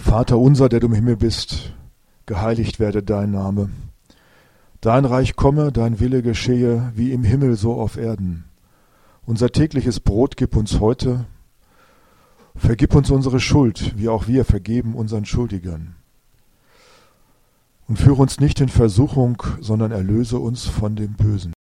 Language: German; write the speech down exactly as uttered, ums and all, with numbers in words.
Vater unser, der du im Himmel bist, geheiligt werde dein Name. Dein Reich komme, dein Wille geschehe, wie im Himmel so auf Erden. Unser tägliches Brot gib uns heute. Vergib uns unsere Schuld, wie auch wir vergeben unseren Schuldigern. Und führe uns nicht in Versuchung, sondern erlöse uns von dem Bösen.